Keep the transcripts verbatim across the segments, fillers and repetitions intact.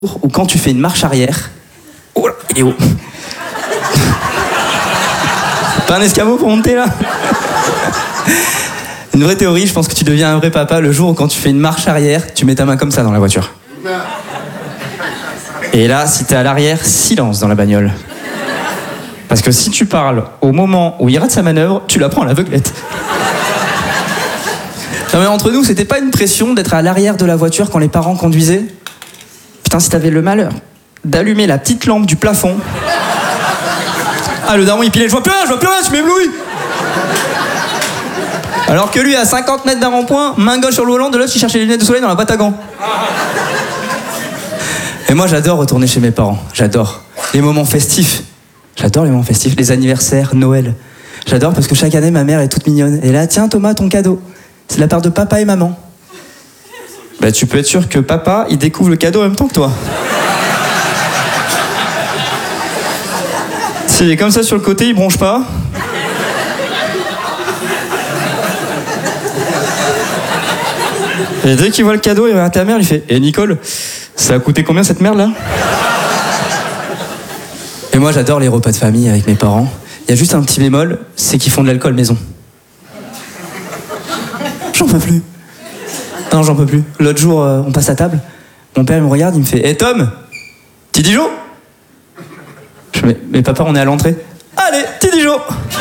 Ou quand tu fais une marche arrière. Oh là, il est haut. Pas un escabeau pour monter là. Une vraie théorie, je pense que tu deviens un vrai papa le jour où quand tu fais une marche arrière, tu mets ta main comme ça dans la voiture. Et là, si t'es à l'arrière, silence dans la bagnole. Parce que si tu parles au moment où il rate sa manœuvre, tu la prends à l'aveuglette. Non mais entre nous, c'était pas une pression d'être à l'arrière de la voiture quand les parents conduisaient. Putain, si t'avais le malheur d'allumer la petite lampe du plafond. Ah, le daron il pilait, je vois plus rien, je vois plus rien, tu m'éblouis. Alors que lui, à cinquante mètres d'un rond-point, main gauche sur le volant, de l'autre, il cherchait les lunettes de soleil dans la boîte à gants. Et moi, j'adore retourner chez mes parents. J'adore. Les moments festifs. J'adore les moments festifs. Les anniversaires, Noël. J'adore parce que chaque année, ma mère est toute mignonne. Et là, tiens, Thomas, ton cadeau. C'est de la part de papa et maman. Bah, tu peux être sûr que papa, il découvre le cadeau en même temps que toi. S'il est comme ça sur le côté, il bronche pas. Et dès qu'il voit le cadeau, il va à ta mère, il fait « Eh Nicole, ça a coûté combien cette merde là ?» Et moi j'adore les repas de famille avec mes parents. Il y a juste un petit bémol, c'est qu'ils font de l'alcool maison. J'en peux plus. Non, j'en peux plus. L'autre jour, euh, on passe à table, mon père il me regarde, il me fait « Eh hey, Tom, petit Dijon ?» Je fais « Mais papa, on est à l'entrée. »« Allez, petit Dijon !»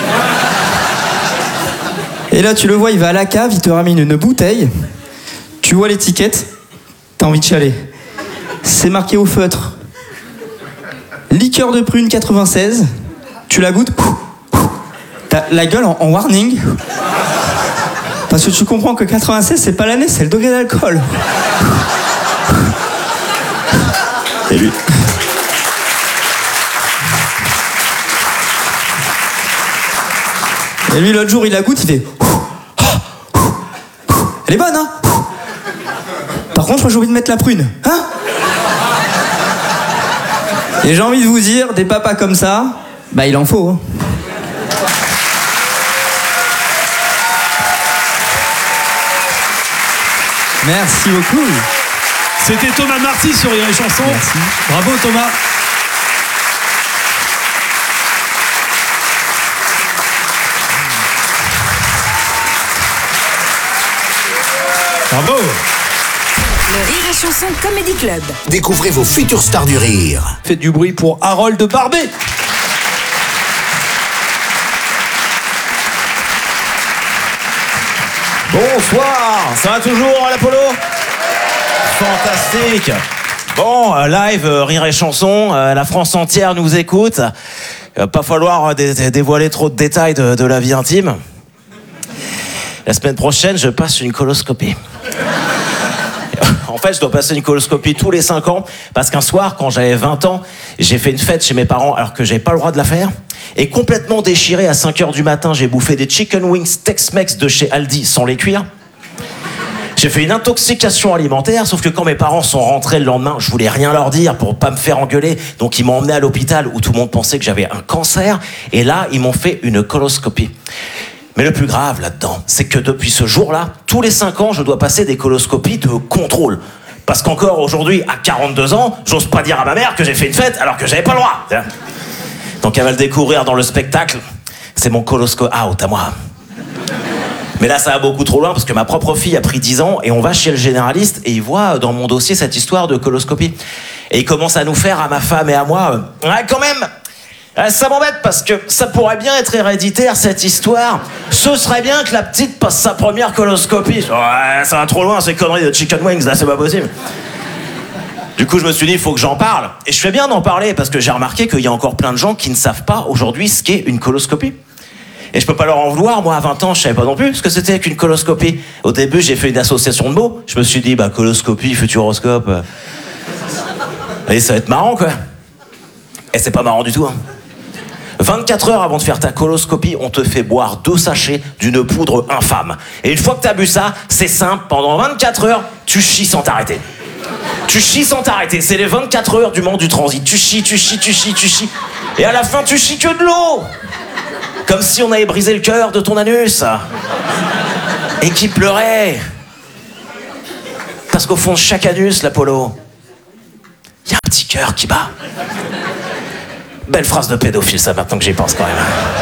Et là tu le vois, il va à la cave, il te ramène une bouteille. Tu vois l'étiquette, t'as envie de chialer. C'est marqué au feutre. Liqueur de prune quatre-vingt-seize. Tu la goûtes. T'as la gueule en, en warning. Parce que tu comprends que quatre-vingt-seize, c'est pas l'année, c'est le degré d'alcool. Et lui. Et lui, l'autre jour, il la goûte, il fait. Elle est bonne, hein? Par contre, moi j'ai envie de mettre la prune. Hein? Et j'ai envie de vous dire, des papas comme ça, bah il en faut. Hein. Merci beaucoup. C'était Thomas Marty sur Rire et Chanson. Merci. Bravo Thomas. Bravo. Le Rire et Chanson Comedy Club. Découvrez vos futures stars du rire. Faites du bruit pour Harold Barbet. Bonsoir, ça va toujours à l'Apollo? Fantastique. Bon, euh, live, euh, Rire et Chanson, euh, la France entière nous écoute. Il va pas falloir euh, dé- dévoiler trop de détails de, de la vie intime. La semaine prochaine, je passe une coloscopie. En fait, je dois passer une coloscopie tous les cinq ans parce qu'un soir, quand j'avais vingt ans, j'ai fait une fête chez mes parents alors que j'avais pas le droit de la faire. Et complètement déchiré, à cinq heures du matin, j'ai bouffé des chicken wings Tex-Mex de chez Aldi sans les cuire. J'ai fait une intoxication alimentaire, sauf que quand mes parents sont rentrés le lendemain, je voulais rien leur dire pour pas me faire engueuler. Donc ils m'ont emmené à l'hôpital où tout le monde pensait que j'avais un cancer. Et là, ils m'ont fait une coloscopie. Mais le plus grave là-dedans, c'est que depuis ce jour-là, tous les cinq ans, je dois passer des coloscopies de contrôle. Parce qu'encore aujourd'hui, à quarante-deux ans, j'ose pas dire à ma mère que j'ai fait une fête alors que j'avais pas le droit. Donc elle va le découvrir dans le spectacle. C'est mon colosco out à moi. Mais là, ça va beaucoup trop loin parce que ma propre fille a pris dix ans et on va chez le généraliste et il voit dans mon dossier cette histoire de coloscopie. Et il commence à nous faire, à ma femme et à moi, euh, ouais, quand même, euh, ça m'embête parce que ça pourrait bien être héréditaire cette histoire. Ce serait bien que la petite passe sa première coloscopie. Ouais, ça va trop loin, ces conneries de chicken wings, là, c'est pas possible. Du coup, je me suis dit, il faut que j'en parle. Et je fais bien d'en parler parce que j'ai remarqué qu'il y a encore plein de gens qui ne savent pas aujourd'hui ce qu'est une coloscopie. Et je peux pas leur en vouloir, moi à vingt ans, je savais pas non plus ce que c'était qu'une coloscopie. Au début, j'ai fait une association de mots. Je me suis dit, bah, coloscopie, futuroscope. Euh... Et ça va être marrant, quoi. Et c'est pas marrant du tout, hein. vingt-quatre heures avant de faire ta coloscopie, on te fait boire deux sachets d'une poudre infâme. Et une fois que t'as bu ça, c'est simple, pendant vingt-quatre heures, tu chies sans t'arrêter. Tu chies sans t'arrêter, c'est les vingt-quatre heures du Mans du Transit. Tu chies, tu chies, tu chies, tu chies. Et à la fin, tu chies que de l'eau. Comme si on avait brisé le cœur de ton anus. Et qui pleurait. Parce qu'au fond de chaque anus, l'Apollo, il y a cœur qui bat. Belle phrase de pédophile, ça, maintenant que j'y pense quand même.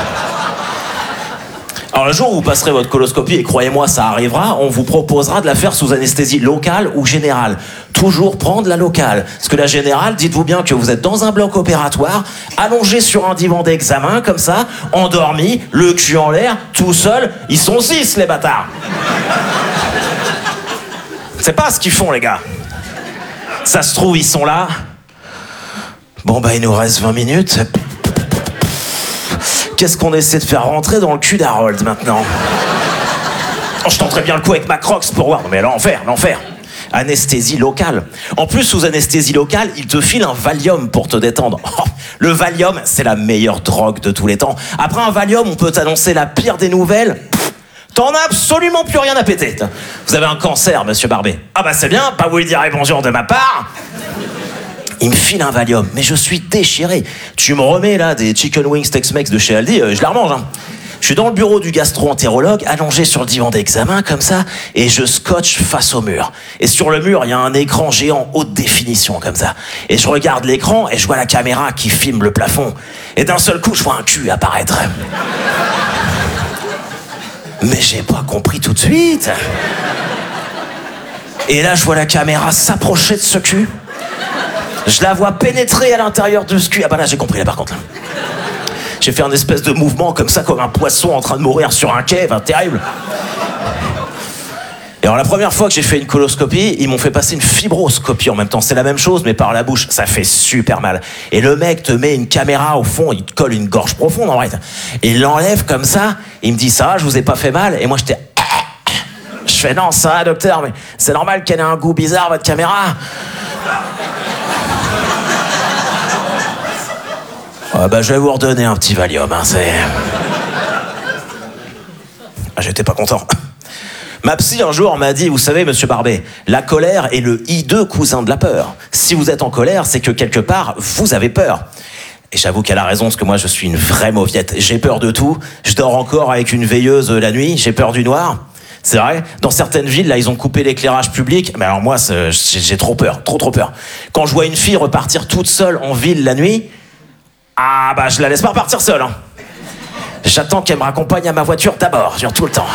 Alors le jour où vous passerez votre coloscopie, et croyez-moi, ça arrivera, on vous proposera de la faire sous anesthésie locale ou générale. Toujours prendre la locale. Parce que la générale, dites-vous bien que vous êtes dans un bloc opératoire, allongé sur un divan d'examen, comme ça, endormi, le cul en l'air, tout seul. Ils sont six, les bâtards. C'est pas ce qu'ils font, les gars. Ça se trouve, ils sont là. Bon, bah, il nous reste vingt minutes. Qu'est-ce qu'on essaie de faire rentrer dans le cul d'Harold maintenant? Oh, je tenterais bien le coup avec ma Crocs pour voir. Non mais l'enfer, l'enfer. Anesthésie locale. En plus, sous anesthésie locale, il te file un Valium pour te détendre. Oh, le Valium, c'est la meilleure drogue de tous les temps. Après un Valium, on peut t'annoncer la pire des nouvelles. Pff, t'en as absolument plus rien à péter. Vous avez un cancer, monsieur Barbet. Ah bah c'est bien, pas vous lui dire bonjour de ma part. Il me file un Valium, mais je suis déchiré. Tu me remets là des chicken wings Tex-Mex de chez Aldi, euh, je la remange. Hein. Je suis dans le bureau du gastro-entérologue, allongé sur le divan d'examen comme ça, et je scotche face au mur. Et sur le mur, il y a un écran géant haute définition comme ça. Et je regarde l'écran et je vois la caméra qui filme le plafond. Et d'un seul coup, je vois un cul apparaître. Mais j'ai pas compris tout de suite. Et là, je vois la caméra s'approcher de ce cul. Je la vois pénétrer à l'intérieur de ce cul. Ah bah là, j'ai compris là par contre. Là. J'ai fait un espèce de mouvement comme ça, comme un poisson en train de mourir sur un quai, enfin, terrible. Et alors la première fois que j'ai fait une coloscopie, ils m'ont fait passer une fibroscopie en même temps. C'est la même chose, mais par la bouche. Ça fait super mal. Et le mec te met une caméra au fond, il te colle une gorge profonde en vrai. Et il l'enlève comme ça, il me dit ça, je vous ai pas fait mal. Et moi j'étais... Je fais non, ça va docteur, mais c'est normal qu'elle ait un goût bizarre, votre caméra. Ah bah je vais vous redonner un petit Valium, hein, c'est... Ah, j'étais pas content. Ma psy un jour m'a dit, vous savez monsieur Barbet, la colère est le hideux cousin de la peur. Si vous êtes en colère, c'est que quelque part, vous avez peur. Et j'avoue qu'elle a raison, parce que moi je suis une vraie mauviette. J'ai peur de tout, je dors encore avec une veilleuse la nuit, j'ai peur du noir. C'est vrai, dans certaines villes, là, ils ont coupé l'éclairage public. Mais alors moi, j'ai trop peur, trop trop peur. Quand je vois une fille repartir toute seule en ville la nuit... Ah bah je la laisse pas repartir seule. Hein. J'attends qu'elle me raccompagne à ma voiture d'abord, genre tout le temps.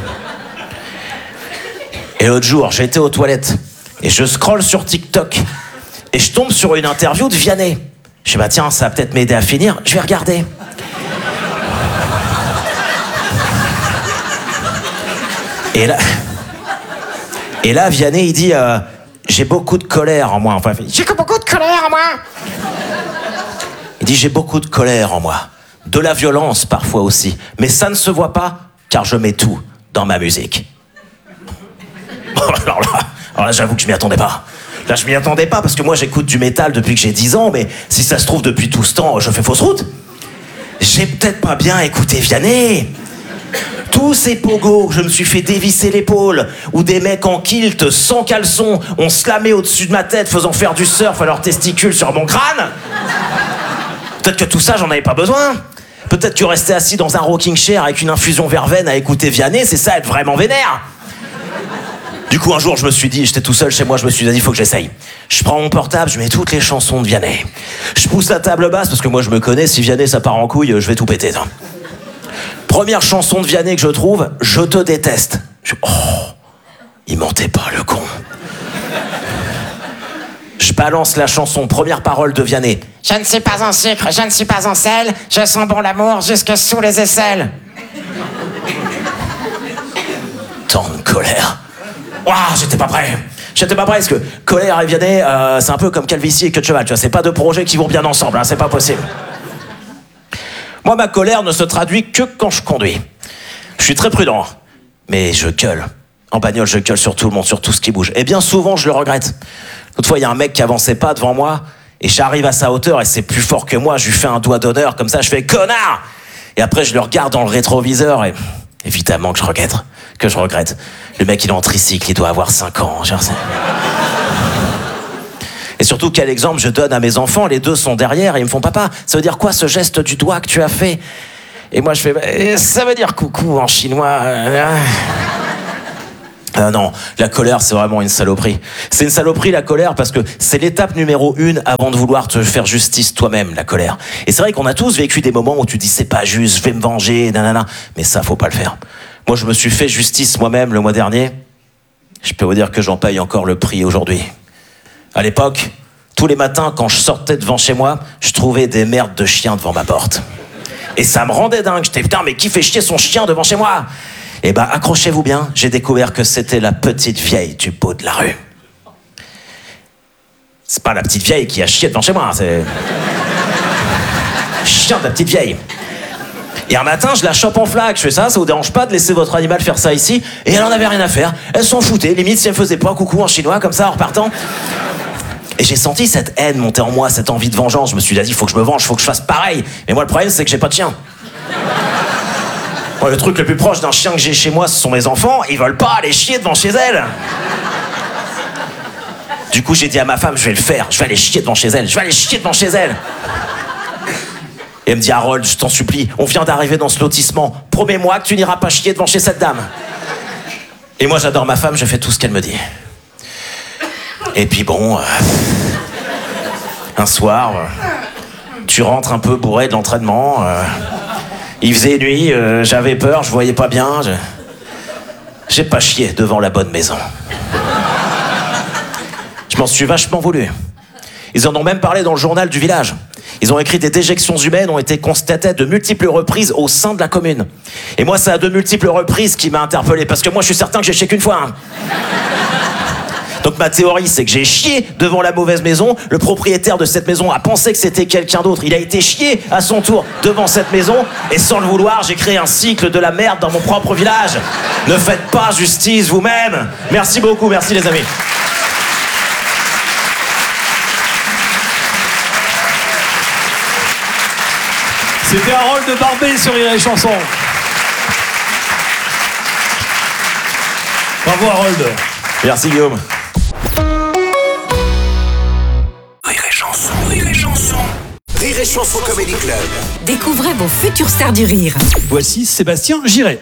Et l'autre jour, j'étais aux toilettes et je scrolle sur TikTok et je tombe sur une interview de Vianney. Je dis bah tiens, ça va peut-être m'aider à finir, je vais regarder. Et là, et là Vianney il dit euh, j'ai beaucoup de colère en moi. Enfin, j'ai beaucoup de colère en moi. Il dit j'ai beaucoup de colère en moi, de la violence parfois aussi, mais ça ne se voit pas car je mets tout dans ma musique. alors là, alors là j'avoue que je m'y attendais pas. Là je m'y attendais pas parce que moi j'écoute du métal depuis que j'ai dix ans, mais si ça se trouve depuis tout ce temps je fais fausse route. J'ai peut-être pas bien écouté Vianney. Tous ces pogos que je me suis fait dévisser l'épaule, ou des mecs en kilt sans caleçon ont slamé au-dessus de ma tête faisant faire du surf à leurs testicules sur mon crâne. Peut-être que tout ça, j'en avais pas besoin. Peut-être que rester assis dans un rocking chair avec une infusion verveine à écouter Vianney, c'est ça, être vraiment vénère. Du coup, un jour, je me suis dit, j'étais tout seul chez moi, je me suis dit, il faut que j'essaye. Je prends mon portable, je mets toutes les chansons de Vianney. Je pousse la table basse, parce que moi, je me connais, si Vianney, ça part en couille, je vais tout péter. Ça. Première chanson de Vianney que je trouve, Je te déteste. Je... Oh, il mentait pas, le con. Je balance la chanson, première parole de Vianney. Je ne suis pas en sucre, je ne suis pas en sel, je sens bon l'amour jusque sous les aisselles. Tant de colère. Waouh, j'étais pas prêt. J'étais pas prêt parce que colère et Vianney, euh, c'est un peu comme calvitie et queue de cheval. Tu vois, c'est pas deux projets qui vont bien ensemble, hein, c'est pas possible. Moi, ma colère ne se traduit que quand je conduis. Je suis très prudent, mais je gueule. En bagnole, je gueule sur tout le monde, sur tout ce qui bouge. Et bien souvent, je le regrette. L'autre fois, il y a un mec qui avançait pas devant moi, et j'arrive à sa hauteur, et c'est plus fort que moi, je lui fais un doigt d'honneur, comme ça, je fais « Connard !» Et après, je le regarde dans le rétroviseur, et évidemment que je regrette. Que je regrette. Le mec, il est en tricycle, il doit avoir cinq ans. Genre, et surtout, quel exemple je donne à mes enfants, les deux sont derrière, et ils me font « Papa, ça veut dire quoi, ce geste du doigt que tu as fait ?» Et moi, je fais « Ça veut dire coucou en chinois. » Ah non, la colère, c'est vraiment une saloperie. C'est une saloperie, la colère, parce que c'est l'étape numéro une avant de vouloir te faire justice toi-même, la colère. Et c'est vrai qu'on a tous vécu des moments où tu dis, c'est pas juste, je vais me venger, nanana. Mais ça, faut pas le faire. Moi, je me suis fait justice moi-même le mois dernier. Je peux vous dire que j'en paye encore le prix aujourd'hui. À l'époque, tous les matins, quand je sortais devant chez moi, je trouvais des merdes de chiens devant ma porte. Et ça me rendait dingue. J'étais, putain, mais qui fait chier son chien devant chez moi ? Eh ben, accrochez-vous bien, j'ai découvert que c'était la petite vieille du bout de la rue. C'est pas la petite vieille qui a chié devant chez moi, c'est... Chien de la petite vieille. Et un matin, je la chope en flaque, je fais ça, ça vous dérange pas de laisser votre animal faire ça ici ? Et elle en avait rien à faire, elle s'en foutait, limite si elle me faisait pas coucou en chinois, comme ça, en repartant. Et j'ai senti cette haine monter en moi, cette envie de vengeance. Je me suis dit, il faut que je me venge, faut que je fasse pareil. Mais moi, le problème, c'est que j'ai pas de chien. Bon, le truc le plus proche d'un chien que j'ai chez moi, ce sont mes enfants. Ils veulent pas aller chier devant chez elles. Du coup, j'ai dit à ma femme, je vais le faire. Je vais aller chier devant chez elle. Je vais aller chier devant chez elle. Et elle me dit, Harold, je t'en supplie, on vient d'arriver dans ce lotissement. Promets-moi que tu n'iras pas chier devant chez cette dame. Et moi, j'adore ma femme, je fais tout ce qu'elle me dit. Et puis bon, euh, un soir, euh, tu rentres un peu bourré de l'entraînement. Euh, il faisait nuit, euh, j'avais peur, je voyais pas bien. Je... J'ai pas chié devant la bonne maison. Je m'en suis vachement voulu. Ils en ont même parlé dans le journal du village. Ils ont écrit des déjections humaines ont été constatées de multiples reprises au sein de la commune. Et moi, c'est à de multiples reprises qui m'a interpellé, parce que moi, je suis certain que j'ai chié qu'une fois. Hein. Donc ma théorie, c'est que j'ai chié devant la mauvaise maison. Le propriétaire de cette maison a pensé que c'était quelqu'un d'autre. Il a été chié à son tour devant cette maison. Et sans le vouloir, j'ai créé un cycle de la merde dans mon propre village. Ne faites pas justice vous-même. Merci beaucoup, merci les amis. C'était Harold de Barbet sur Rire et Chanson. Bravo Harold. Merci Guillaume. Rire et chanson, rire et chanson. Rire et chanson Comedy Club. Découvrez vos futures stars du rire. Voici Sébastien Giré.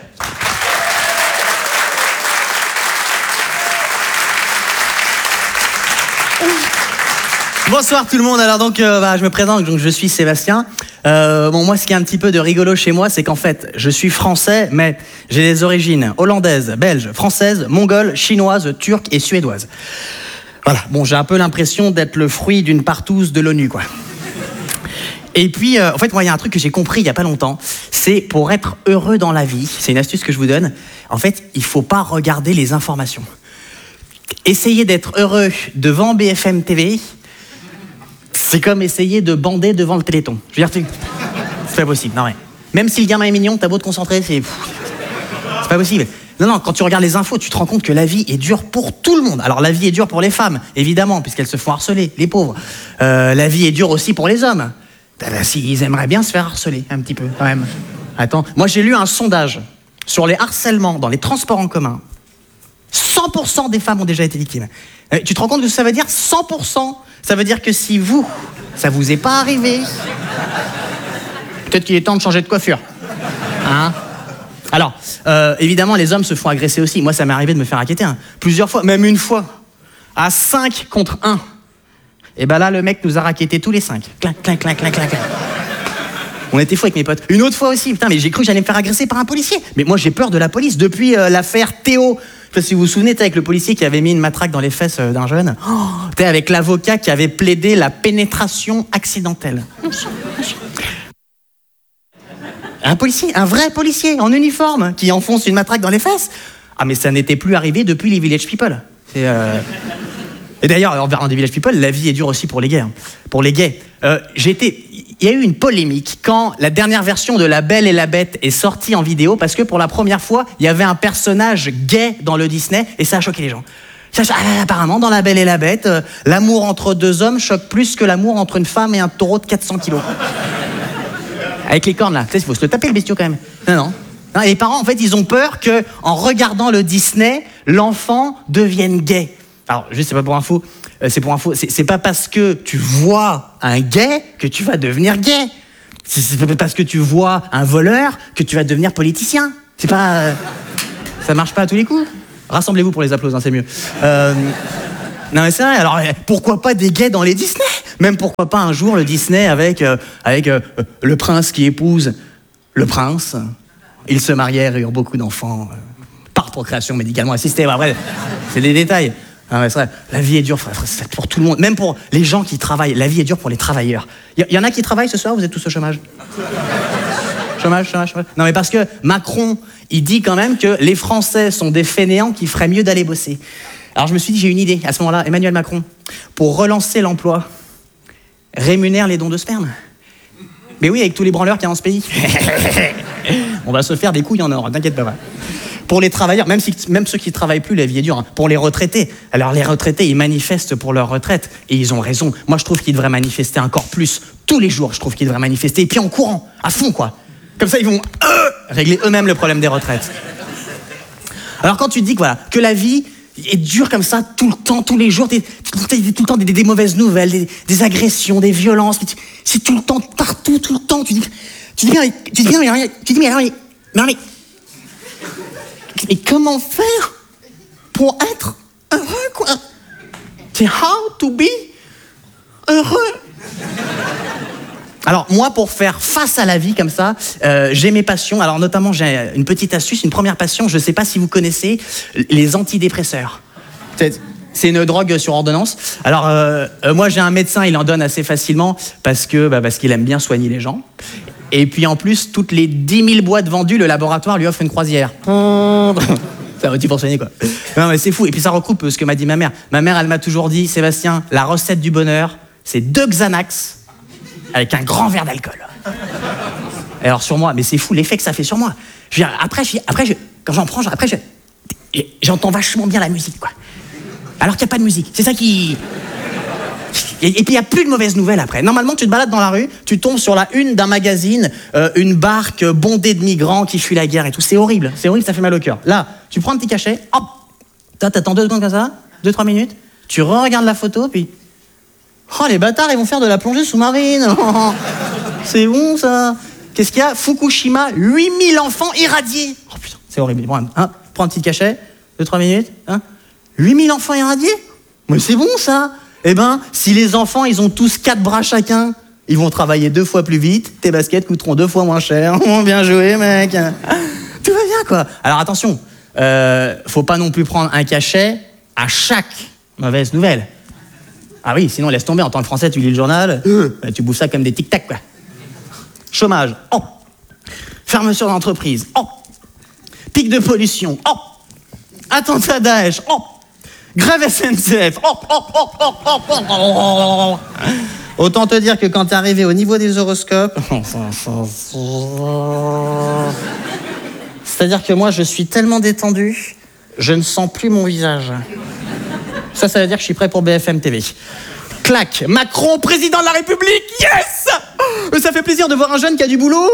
Bonsoir tout le monde, alors donc euh, bah, je me présente, donc je suis Sébastien. Euh, bon moi ce qui est un petit peu de rigolo chez moi, c'est qu'en fait je suis français, mais j'ai des origines hollandaises, belges, françaises, mongoles, chinoises, turques et suédoises. Voilà, bon j'ai un peu l'impression d'être le fruit d'une partouze de l'ONU quoi. Et puis euh, en fait moi il y a un truc que j'ai compris il y a pas longtemps, c'est pour être heureux dans la vie, c'est une astuce que je vous donne, en fait il faut pas regarder les informations. Essayez d'être heureux devant B F M T V. C'est comme essayer de bander devant le Téléthon. Je veux dire, c'est pas possible. Non, ouais. Même si le gamin est mignon, t'as beau te concentrer, c'est... C'est pas possible. Non, non, quand tu regardes les infos, tu te rends compte que la vie est dure pour tout le monde. Alors, la vie est dure pour les femmes, évidemment, puisqu'elles se font harceler, les pauvres. Euh, la vie est dure aussi pour les hommes. Ben, ben, si, ils aimeraient bien se faire harceler, un petit peu, quand même. Attends, moi, j'ai lu un sondage sur les harcèlements dans les transports en commun. cent pour cent des femmes ont déjà été victimes. Euh, tu te rends compte de ce que ça veut dire ? cent pour cent. Ça veut dire que si vous, ça vous est pas arrivé, peut-être qu'il est temps de changer de coiffure. Hein ? Alors, euh, évidemment, les hommes se font agresser aussi. Moi, ça m'est arrivé de me faire raqueter hein, plusieurs fois, même une fois, à cinq contre un. Et ben là, le mec nous a raquettés tous les cinq. Clac, clac, clac, clac, clac, clac. On était fous avec mes potes. Une autre fois aussi, putain, mais j'ai cru que j'allais me faire agresser par un policier. Mais moi, j'ai peur de la police depuis euh, l'affaire Théo. Je sais pas si vous vous souvenez, avec le policier qui avait mis une matraque dans les fesses euh, d'un jeune. Oh, avec l'avocat qui avait plaidé la pénétration accidentelle. Un policier, un vrai policier en uniforme qui enfonce une matraque dans les fesses. Ah, mais ça n'était plus arrivé depuis les Village People. C'est... Euh... Et d'ailleurs, en parlant des Village People, la vie est dure aussi pour les gays. Hein. Pour les gays. Euh, j'ai été... Il y a eu une polémique quand la dernière version de La Belle et la Bête est sortie en vidéo parce que pour la première fois, il y avait un personnage gay dans le Disney et ça a choqué les gens. Ça, ça, apparemment, dans La Belle et la Bête, euh, l'amour entre deux hommes choque plus que l'amour entre une femme et un taureau de quatre cents kilos. Avec les cornes là, tu sais, il faut se le taper le bestiau quand même. Non, non. Non, et les parents, en fait, ils ont peur que, en regardant le Disney, l'enfant devienne gay. Alors, juste, c'est pas pour info, euh, c'est pour info, c'est, c'est pas parce que tu vois un gay que tu vas devenir gay. C'est, c'est pas parce que tu vois un voleur que tu vas devenir politicien. C'est pas... Euh, ça marche pas à tous les coups. Rassemblez-vous pour les applaudissements, c'est mieux. Euh, non mais c'est vrai, alors pourquoi pas des gays dans les Disney? Même pourquoi pas un jour le Disney avec, euh, avec euh, le prince qui épouse le prince. Ils se marièrent et eurent beaucoup d'enfants euh, par procréation médicalement assistée. Après, c'est des détails. Ah ouais, c'est vrai. La vie est dure, c'est pour tout le monde, même pour les gens qui travaillent. La vie est dure pour les travailleurs. Il y, y en a qui travaillent ce soir, vous êtes tous au chômage? Chômage, chômage, chômage. Non mais parce que Macron, il dit quand même que les Français sont des fainéants qui feraient mieux d'aller bosser. Alors je me suis dit, j'ai une idée à ce moment-là, Emmanuel Macron, pour relancer l'emploi, rémunère les dons de sperme. Mais oui, avec tous les branleurs qu'il y a dans ce pays. On va se faire des couilles en or, t'inquiète pas. Pour les travailleurs, même, si, même ceux qui ne travaillent plus, la vie est dure. Hein. Pour les retraités. Alors les retraités, ils manifestent pour leur retraite. Et ils ont raison. Moi, je trouve qu'ils devraient manifester encore plus. Tous les jours, je trouve qu'ils devraient manifester. Et puis en courant, à fond, quoi. Comme ça, ils vont euh, régler eux-mêmes le problème des retraites. Alors quand tu dis que, voilà, que la vie est dure comme ça, tout le temps, tous les jours, t'es, t'es, tout le temps des, des mauvaises nouvelles, des, des agressions, des violences. C'est tout le temps, partout, tout le temps. Tu dis, tu dis bien, tu dis bien, mais, tu dis, mais alors, mais, mais, mais, mais comment faire pour être heureux, quoi? C'est how to be heureux. Alors moi, pour faire face à la vie comme ça, euh, j'ai mes passions. Alors notamment, j'ai une petite astuce, une première passion. Je ne sais pas si vous connaissez les antidépresseurs. C'est, c'est une drogue sur ordonnance. Alors euh, euh, moi, j'ai un médecin, il en donne assez facilement parce que bah, parce qu'il aime bien soigner les gens. Et puis en plus, toutes les dix mille boîtes vendues, le laboratoire lui offre une croisière. C'est un outil pour soigner, quoi. Non mais c'est fou. Et puis ça recoupe ce que m'a dit ma mère. Ma mère, elle m'a toujours dit, Sébastien, la recette du bonheur, c'est deux Xanax avec un grand verre d'alcool. Et alors sur moi, mais c'est fou l'effet que ça fait sur moi. Je veux dire, après, je, après je, quand j'en prends, après, je, j'entends vachement bien la musique, quoi. Alors qu'il n'y a pas de musique. C'est ça qui... Et, et puis il n'y a plus de mauvaises nouvelles après. Normalement, tu te balades dans la rue, tu tombes sur la une d'un magazine, euh, une barque bondée de migrants qui fuient la guerre et tout. C'est horrible, c'est horrible, ça fait mal au cœur. Là, tu prends un petit cachet, hop, t'attends deux secondes comme ça, deux, trois minutes, tu re-regardes la photo, puis... Oh, les bâtards, ils vont faire de la plongée sous-marine. C'est bon, ça. Qu'est-ce qu'il y a? Fukushima, huit mille enfants irradiés. Oh putain, c'est horrible. Bon, hein, prends un petit cachet, deux, trois minutes. Hein, huit mille enfants irradiés? Mais c'est bon, ça. Eh ben, si les enfants, ils ont tous quatre bras chacun, ils vont travailler deux fois plus vite, tes baskets coûteront deux fois moins cher. Oh, bien joué, mec. Tout va bien, quoi. Alors attention, euh, faut pas non plus prendre un cachet à chaque mauvaise nouvelle. Ah oui, sinon laisse tomber, en tant que Français, tu lis le journal, euh, tu bouffes ça comme des tic-tac, quoi. Chômage, oh. Fermeture d'entreprise, oh. Pic de pollution, oh. Attentat Daesh, oh. Grève S N C F, oh, oh, oh, oh, oh, oh, oh. Autant te dire que quand t'es arrivé au niveau des horoscopes... C'est-à-dire que moi, je suis tellement détendu, je ne sens plus mon visage. Ça, ça veut dire que je suis prêt pour B F M T V. Clac, Macron, président de la République, yes! Ça fait plaisir de voir un jeune qui a du boulot.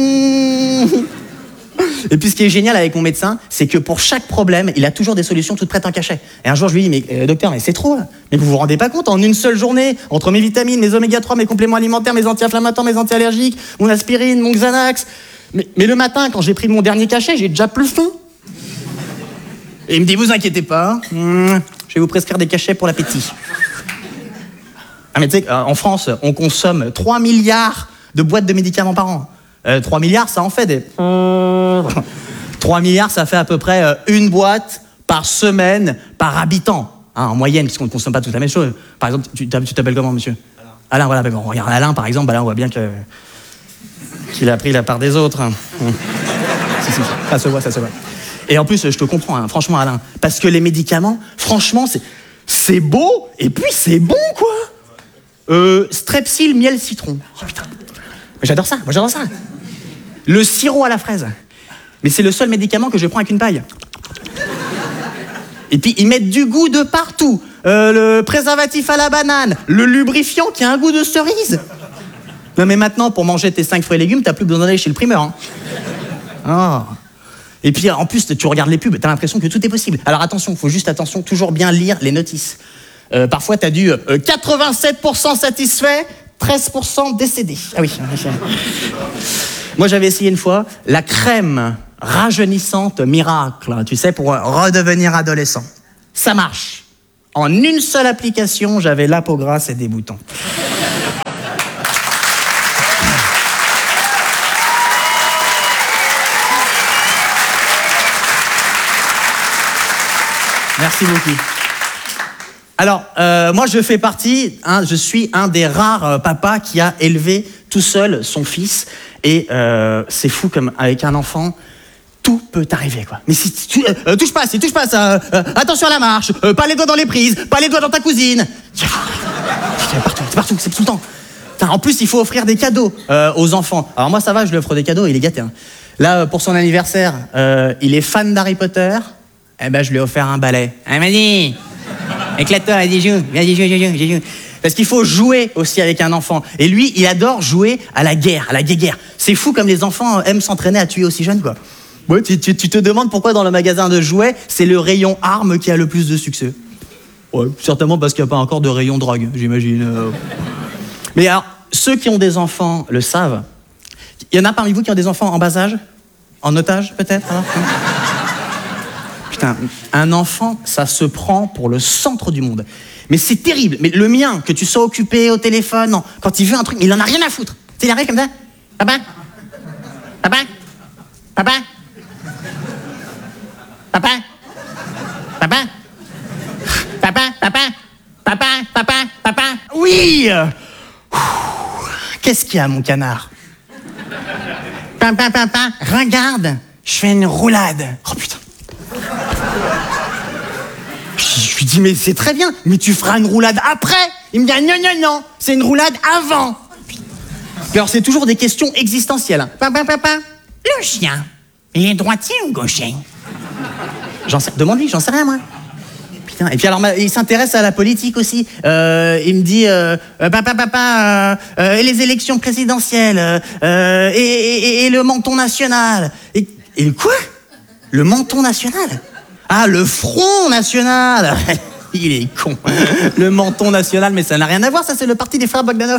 Et puis ce qui est génial avec mon médecin, c'est que pour chaque problème, il a toujours des solutions toutes prêtes en cachet. Et un jour, je lui dis, mais euh, docteur, mais c'est trop, là. Mais vous vous rendez pas compte, en une seule journée, entre mes vitamines, mes oméga trois, mes compléments alimentaires, mes anti-inflammatoires, mes anti-allergiques, mon aspirine, mon Xanax. Mais, mais le matin, quand j'ai pris mon dernier cachet, j'ai déjà plus faim. Et il me dit, vous inquiétez pas, hmm, je vais vous prescrire des cachets pour l'appétit. Ah mais tu sais, en France, on consomme trois milliards de boîtes de médicaments par an. Euh, trois milliards, ça en fait des... trois milliards, ça fait à peu près euh, une boîte par semaine, par habitant. Hein, en moyenne, puisqu'on ne consomme pas toute la même chose. Par exemple, tu, tu t'appelles comment, monsieur? Alain, voilà. Ben bon, regarde Alain, par exemple, ben là, on voit bien que... qu'il a pris la part des autres. Hein. si, si, ça se voit, ça se voit. Et en plus, je te comprends, hein, franchement, Alain. Parce que les médicaments, franchement, c'est, c'est beau, et puis c'est bon, quoi. Euh, strepsil, miel, citron. Oh putain. Mais j'adore ça, moi j'adore ça. Le sirop à la fraise. Mais c'est le seul médicament que je prends avec une paille. Et puis ils mettent du goût de partout. Euh, le préservatif à la banane, le lubrifiant qui a un goût de cerise. Non mais maintenant, pour manger tes cinq fruits et légumes, t'as plus besoin d'aller chez le primeur. Hein. Oh. Et puis en plus, tu regardes les pubs, t'as l'impression que tout est possible. Alors attention, faut juste attention, toujours bien lire les notices. Euh, parfois, t'as du euh, quatre-vingt-sept pour cent satisfait, treize pour cent décédé. Ah oui. Moi, j'avais essayé une fois la crème rajeunissante miracle, tu sais, pour redevenir adolescent. Ça marche. En une seule application, j'avais la peau grasse et des boutons. Merci beaucoup. Alors, euh, moi, je fais partie, hein, je suis un des rares euh, papas qui a élevé tout seul son fils. Et euh, c'est fou comme avec un enfant, tout peut arriver, quoi. Mais si tu euh, euh, touche pas, si touche pas ça, euh, attention à la marche, euh, pas les doigts dans les prises, pas les doigts dans ta cousine. C'est partout, c'est partout, c'est tout le temps. Putain, en plus, il faut offrir des cadeaux euh, aux enfants. Alors moi, ça va, je lui offre des cadeaux, il est gâté. Hein. Là, pour son anniversaire, euh, il est fan d'Harry Potter. Eh ben, je lui ai offert un balai. Ah, vas-y, éclate-toi, vas-y, joue, vas-y, joue, joue, joue, joue. Parce qu'il faut jouer aussi avec un enfant. Et lui, il adore jouer à la guerre, à la guerre. C'est fou comme les enfants aiment s'entraîner à tuer aussi jeune, quoi. Ouais, tu, tu, tu te demandes pourquoi dans le magasin de jouets, c'est le rayon armes qui a le plus de succès. Ouais, certainement parce qu'il n'y a pas encore de rayon drogue, j'imagine. Mais alors, ceux qui ont des enfants le savent. Il y en a parmi vous qui ont des enfants en bas âge? En otage, peut-être alors? Putain, un enfant, ça se prend pour le centre du monde. Mais c'est terrible. Mais le mien, que tu sois occupé au téléphone, non, quand il veut un truc, il en a rien à foutre. Tu sais, il arrive comme ça. Papa, papa, papa, papa, papa, papa, papa, papa, papa, papa. Oui. Qu'est-ce qu'il y a, mon canard? Papa, papa, regarde, je fais une roulade. Oh putain. Je lui dis, mais c'est très bien, mais tu feras une roulade après. Il me dit, non, non, non, c'est une roulade avant. Alors, c'est toujours des questions existentielles. Papa, papa, Le chien, il est droitier ou gaucher? J'en sais, demande-lui, j'en sais rien, moi. Putain, et puis alors, il s'intéresse à la politique aussi. Euh, il me dit, euh, papa, papa, euh, euh, et les élections présidentielles, euh, et, et, et le menton national. Et, et quoi? Le menton national? Ah, le Front National. Il est con. Le menton national, mais ça n'a rien à voir, ça c'est le parti des frères Bogdanov.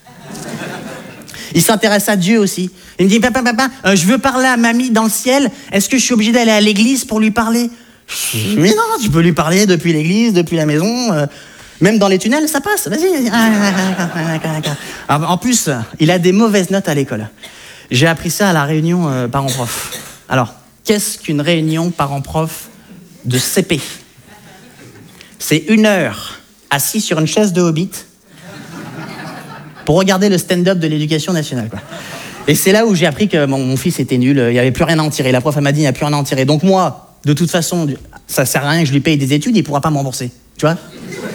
Il s'intéresse à Dieu aussi. Il me dit, papa, papa, euh, je veux parler à mamie dans le ciel, est-ce que je suis obligé d'aller à l'église pour lui parler? Mais non, tu peux lui parler depuis l'église, depuis la maison, euh, même dans les tunnels, ça passe, vas-y. En plus, il a des mauvaises notes à l'école. J'ai appris ça à la réunion euh, parents-prof. Alors, qu'est-ce qu'une réunion parents-prof de C P? C'est une heure assis sur une chaise de hobbit pour regarder le stand-up de l'éducation nationale, quoi. Et c'est là où j'ai appris que mon, mon fils était nul, il n'y avait plus rien à en tirer. La prof m'a dit, il n'y a plus rien à en tirer. Donc moi, de toute façon, ça sert à rien que je lui paye des études, il ne pourra pas me rembourser. Tu vois?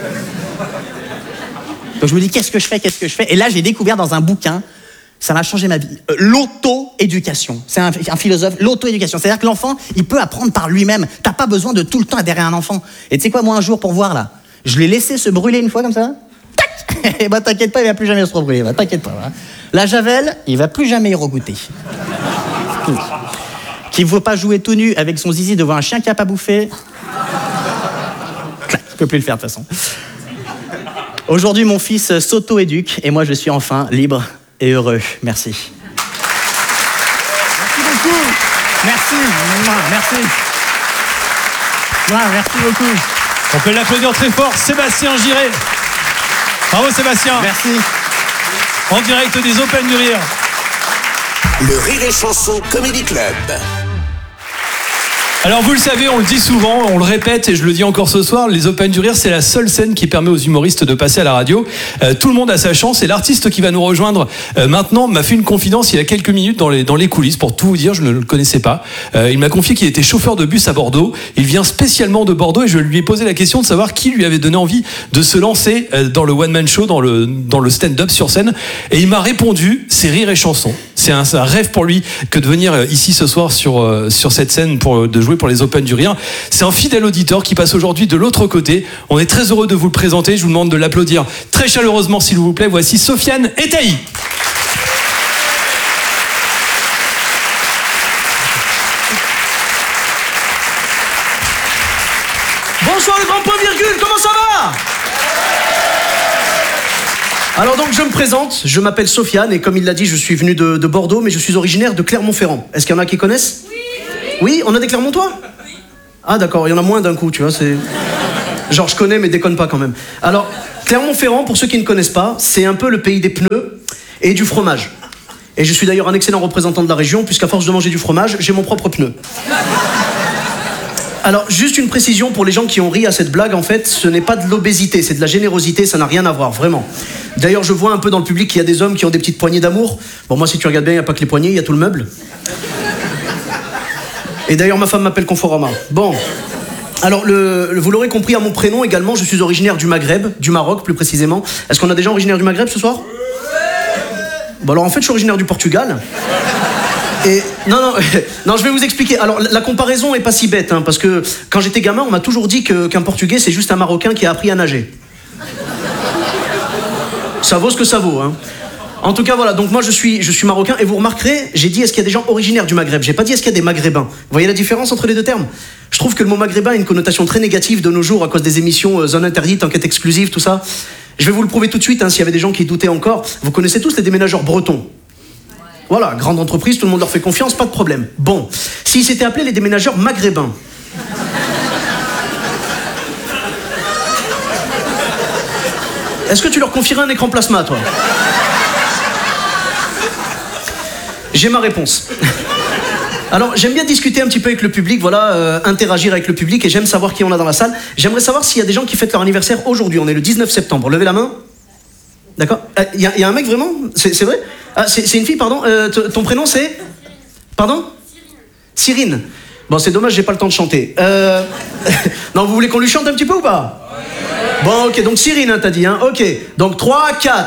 Donc je me dis, qu'est-ce que je fais, qu'est-ce que je fais? Et là, j'ai découvert dans un bouquin, ça m'a changé ma vie, euh, l'auto-éducation. C'est un, un philosophe, l'auto-éducation. C'est-à-dire que l'enfant, il peut apprendre par lui-même. T'as pas besoin de tout le temps adhérer à un enfant. Et tu sais quoi, moi, un jour, pour voir, là, je l'ai laissé se brûler une fois comme ça. Tac! Et bah t'inquiète pas, il va plus jamais se rebrûler. Bah, t'inquiète pas. Hein. La javel, il va plus jamais y regoûter. Qu'il ne faut pas jouer tout nu avec son zizi devant un chien qui a pas bouffé. Il peut plus le faire de toute façon. Aujourd'hui, mon fils s'auto-éduque et moi, je suis enfin libre et heureux. Merci. Merci beaucoup. Merci. Merci. Ouais, merci beaucoup. On peut l'applaudir très fort, Sébastien Giré. Bravo Sébastien. Merci. En direct des Open du Rire. Le Rire et Chanson Comedy Club. Alors vous le savez, on le dit souvent, on le répète et je le dis encore ce soir, les Open du Rire, c'est la seule scène qui permet aux humoristes de passer à la radio. Euh, tout le monde a sa chance et l'artiste qui va nous rejoindre euh, maintenant m'a fait une confidence il y a quelques minutes dans les, dans les coulisses, pour tout vous dire, je ne le connaissais pas. Euh, il m'a confié qu'il était chauffeur de bus à Bordeaux, il vient spécialement de Bordeaux et je lui ai posé la question de savoir qui lui avait donné envie de se lancer euh, dans le one-man show, dans le, dans le stand-up sur scène. Et il m'a répondu, c'est Rire et Chanson. C'est un, un rêve pour lui que de venir ici ce soir sur, euh, sur cette scène pour, de jouer pour les Open du Rire. C'est un fidèle auditeur qui passe aujourd'hui de l'autre côté. On est très heureux de vous le présenter. Je vous demande de l'applaudir très chaleureusement s'il vous plaît. Voici Sofiane Etaï. Bonsoir le grand point virgule, comment ça va? Alors donc je me présente, je m'appelle Sofiane et comme il l'a dit, je suis venu de, de Bordeaux, mais je suis originaire de Clermont-Ferrand. Est-ce qu'il y en a qui connaissent? Oui. Oui, on a des Clermontois? Ah d'accord, il y en a moins d'un coup, tu vois, c'est... Genre je connais mais déconne pas quand même. Alors, Clermont-Ferrand, pour ceux qui ne connaissent pas, c'est un peu le pays des pneus et du fromage. Et je suis d'ailleurs un excellent représentant de la région, puisqu'à force de manger du fromage, j'ai mon propre pneu. Alors, juste une précision pour les gens qui ont ri à cette blague, en fait, ce n'est pas de l'obésité, c'est de la générosité, ça n'a rien à voir, vraiment. D'ailleurs, je vois un peu dans le public qu'il y a des hommes qui ont des petites poignées d'amour. Bon, moi, si tu regardes bien, il n'y a pas que les poignées, il y a tout le meuble. Et d'ailleurs, ma femme m'appelle Conforama. Bon. Alors, le, le, vous l'aurez compris à mon prénom également, je suis originaire du Maghreb, du Maroc plus précisément. Est-ce qu'on a des gens originaires du Maghreb ce soir? Bon, alors en fait, je suis originaire du Portugal. Et non, non, non, je vais vous expliquer. Alors, la comparaison est pas si bête, hein, parce que quand j'étais gamin, on m'a toujours dit que, qu'un Portugais, c'est juste un Marocain qui a appris à nager. Ça vaut ce que ça vaut, hein. En tout cas, voilà, donc moi je suis, je suis marocain, et vous remarquerez, j'ai dit est-ce qu'il y a des gens originaires du Maghreb? J'ai pas dit est-ce qu'il y a des Maghrébins. Vous voyez la différence entre les deux termes? Je trouve que le mot maghrébin a une connotation très négative de nos jours à cause des émissions euh, Zone Interdite, Enquête Exclusive, tout ça. Je vais vous le prouver tout de suite, hein, s'il y avait des gens qui doutaient encore. Vous connaissez tous les déménageurs bretons. Voilà, grande entreprise, tout le monde leur fait confiance, pas de problème. Bon, s'ils s'étaient appelés les déménageurs maghrébins. Est-ce que tu leur confierais un écran plasma, toi? J'ai ma réponse. Alors, j'aime bien discuter un petit peu avec le public, voilà, euh, interagir avec le public, et j'aime savoir qui on a dans la salle. J'aimerais savoir s'il y a des gens qui fêtent leur anniversaire aujourd'hui. On est le dix-neuf septembre. Levez la main. D'accord. Il euh, y, y a un mec vraiment? C'est, c'est vrai? Ah, c'est, c'est une fille, pardon. Euh, t- ton prénom, c'est? Pardon? Cyrine. Cyrine. Bon, c'est dommage, j'ai pas le temps de chanter. Euh... non, vous voulez qu'on lui chante un petit peu ou pas? Bon, ok, donc Cyrine, hein, t'as dit, hein. Ok, donc trois, quatre.